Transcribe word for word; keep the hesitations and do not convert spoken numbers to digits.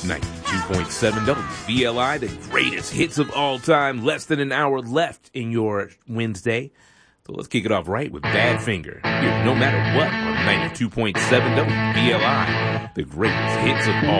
ninety-two point seven W B L I, the greatest hits of all time. Less than an hour left in your Wednesday. So let's kick it off right with Badfinger. Here, no matter what, on ninety-two point seven W B L I, the greatest hits of all